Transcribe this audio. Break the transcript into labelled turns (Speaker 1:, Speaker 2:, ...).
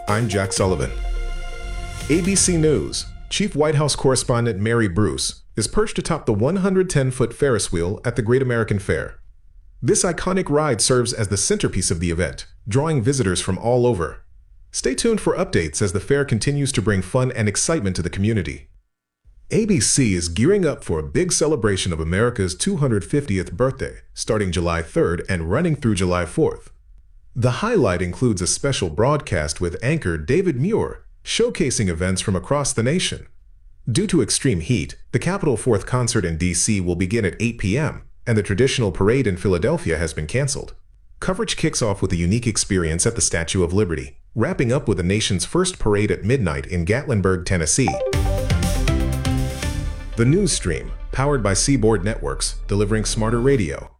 Speaker 1: I'm Jack Sullivan. ABC News Chief White House correspondent Mary Bruce is perched atop the 110-foot Ferris wheel at the Great American Fair. This iconic ride serves as the centerpiece of the event, drawing visitors from all over. Stay tuned for updates as the fair continues to bring fun and excitement to the community. ABC is gearing up for a big celebration of America's 250th birthday, starting July 3rd and running through July 4th. The highlight includes a special broadcast with anchor David Muir, showcasing events from across the nation. Due to extreme heat, the Capitol 4th concert in D.C. will begin at 8 p.m., and the traditional parade in Philadelphia has been canceled. Coverage kicks off with a unique experience at the Statue of Liberty, wrapping up with the nation's first parade at midnight in Gatlinburg, Tennessee. The news stream, powered by Seaboard Networks, delivering smarter radio.